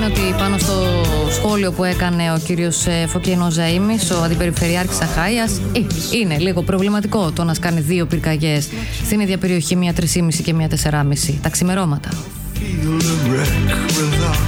ότι πάνω στο σχόλιο που έκανε ο κύριος Φωκίνος Ζαΐμης, ο αντιπεριφερειάρχης Αχάιας, είναι λίγο προβληματικό το να σκάνει 2 πυρκαγιές στην ίδια περιοχή, μία 3,5 και μία 4,5 τα ξημερώματα.